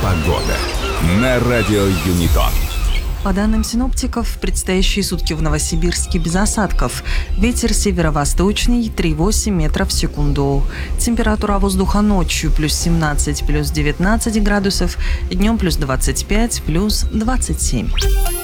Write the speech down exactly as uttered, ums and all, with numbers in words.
Погода на радио Юнитон. По данным синоптиков, в предстоящие сутки в Новосибирске без осадков. Ветер северо-восточный три восемь метров в секунду. Температура воздуха ночью плюс семнадцать, плюс девятнадцать градусов, днем плюс двадцать пять, плюс двадцать семь.